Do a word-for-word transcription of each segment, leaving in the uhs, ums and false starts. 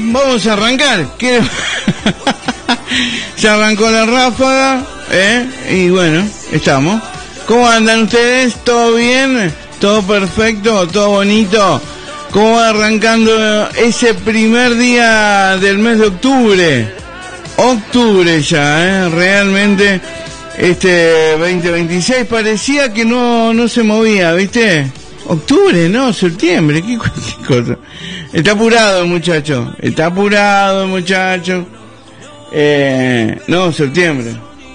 vamos a arrancar. ¿Qué? Se arrancó la ráfaga, ¿eh? Y bueno, estamos. ¿Cómo andan ustedes? ¿Todo bien? ¿Todo perfecto? ¿Todo bonito? ¿Cómo va arrancando ese primer día del mes de octubre? Octubre ya, ¿eh? Realmente este veinte veintiséis parecía que no no se movía, ¿viste? Octubre, no, septiembre, qué, qué cosa. Está apurado el muchacho, está apurado el muchacho. Eh, no, septiembre.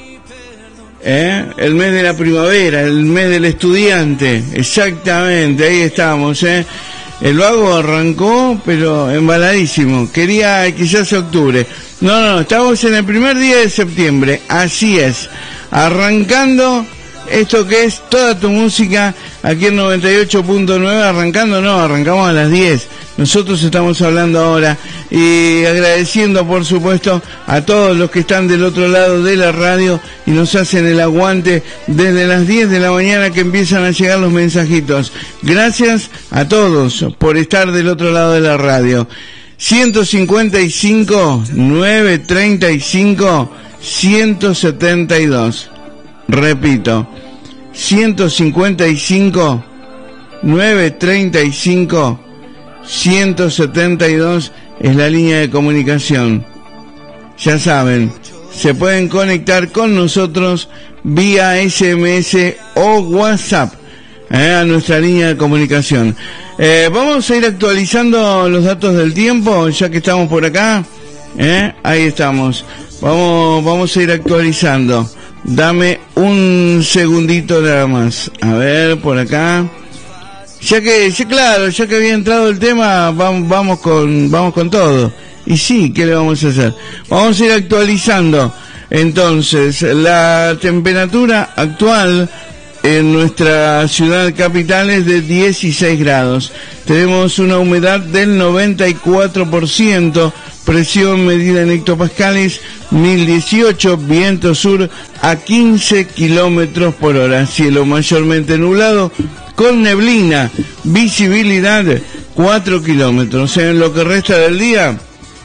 ¿Eh? El mes de la primavera, el mes del estudiante, exactamente, ahí estamos, ¿eh? El vago arrancó, pero embaladísimo, quería quizás octubre. No, no, estamos en el primer día de septiembre, así es, arrancando esto que es toda tu música, aquí en noventa y ocho punto nueve, arrancando no, arrancamos a las diez, nosotros estamos hablando ahora, y agradeciendo por supuesto a todos los que están del otro lado de la radio y nos hacen el aguante desde las diez de la mañana que empiezan a llegar los mensajitos. Gracias a todos por estar del otro lado de la radio. ciento cincuenta y cinco, novecientos treinta y cinco, ciento setenta y dos. Repito, ciento cincuenta y cinco, novecientos treinta y cinco, ciento setenta y dos es la línea de comunicación. Ya saben, se pueden conectar con nosotros vía S M S o WhatsApp, eh, a nuestra línea de comunicación. Eh, vamos a ir actualizando los datos del tiempo, ya que estamos por acá. Eh, ahí estamos. Vamos, vamos a ir actualizando. Dame un segundito nada más. A ver, por acá. Ya que, ya claro, ya que había entrado el tema, vamos, vamos con, vamos con todo. Y sí, ¿qué le vamos a hacer? Vamos a ir actualizando. Entonces, la temperatura actual en nuestra ciudad capital es de dieciséis grados. Tenemos una humedad del noventa y cuatro por ciento. Presión medida en hectopascales, mil dieciocho, viento sur a quince kilómetros por hora, cielo mayormente nublado, con neblina, visibilidad cuatro kilómetros. En lo que resta del día,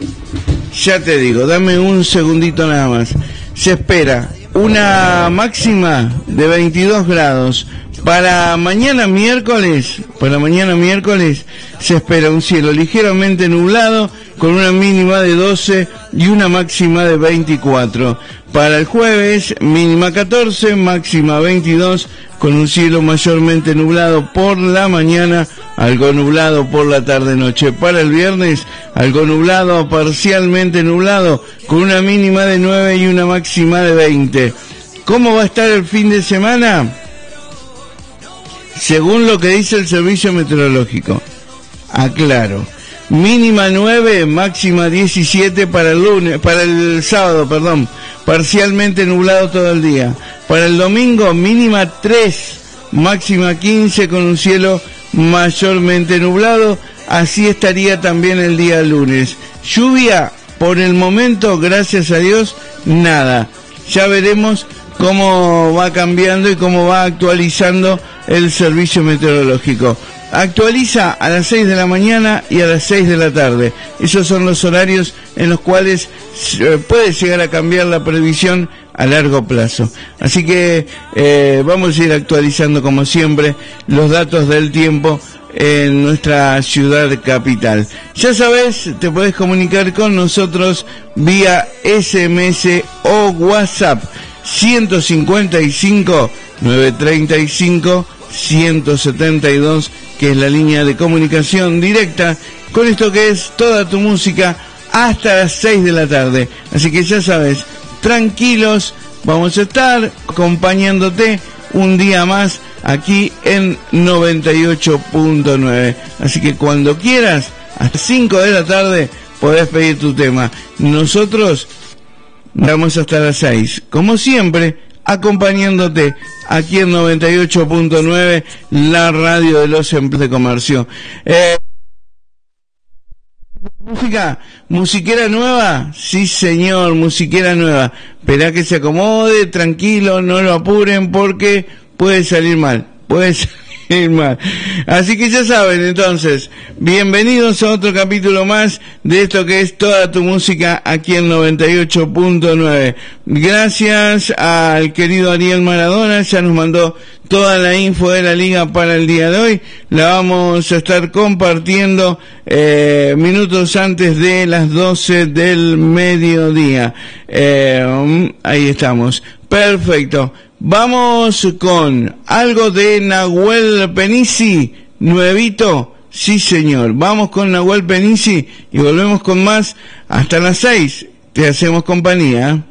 ya te digo, dame un segundito nada más. Se espera una máxima de veintidós grados. Para mañana miércoles, para mañana miércoles se espera un cielo ligeramente nublado con una mínima de doce y una máxima de veinticuatro. Para el jueves, mínima catorce, máxima veintidós, con un cielo mayormente nublado por la mañana, algo nublado por la tarde-noche. Para el viernes, algo nublado, parcialmente nublado, con una mínima de nueve y una máxima de veinte. ¿Cómo va a estar el fin de semana? Según lo que dice el servicio meteorológico, aclaro, mínima nueve, máxima diecisiete para el lunes, para el sábado, perdón, parcialmente nublado todo el día. Para el domingo, mínima tres, máxima quince con un cielo mayormente nublado. Así estaría también el día lunes. Lluvia, por el momento, gracias a Dios, nada. Ya veremos cómo va cambiando y cómo va actualizando el servicio meteorológico. Actualiza a las seis de la mañana y a las seis de la tarde. Esos son los horarios en los cuales puede llegar a cambiar la previsión a largo plazo. Así que eh, vamos a ir actualizando como siempre los datos del tiempo en nuestra ciudad capital. Ya sabes, te podés comunicar con nosotros vía S M S o WhatsApp ciento cincuenta y cinco, novecientos treinta y cinco, ciento setenta y dos, que es la línea de comunicación directa con esto que es toda tu música hasta las seis de la tarde. Así que ya sabes, tranquilos, vamos a estar acompañándote un día más aquí en noventa y ocho punto nueve. Así que cuando quieras, hasta cinco de la tarde, podés pedir tu tema. Nosotros vamos hasta las seis, como siempre, acompañándote aquí en noventa y ocho punto nueve, la radio de los empleos de comercio. Eh, música, musiquera nueva, sí señor, musiquera nueva. Esperá que se acomode, tranquilo, no lo apuren porque puede salir mal, puede salir ir mal. Así que ya saben, entonces, bienvenidos a otro capítulo más de esto que es Toda tu Música aquí en noventa y ocho punto nueve. Gracias al querido Ariel Maradona, ya nos mandó toda la info de la liga para el día de hoy. La vamos a estar compartiendo eh, minutos antes de las doce del mediodía. Eh, ahí estamos. Perfecto. Vamos con algo de Nahuel Penisi, nuevito. Sí, señor. Vamos con Nahuel Penisi y volvemos con más hasta las seis. Te hacemos compañía.